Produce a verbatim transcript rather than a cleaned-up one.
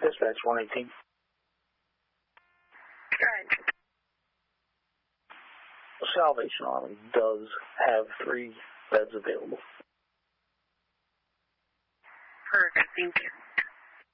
Dispatch one eighteen. Right. Salvation Army does have three beds available. Perfect, thank you.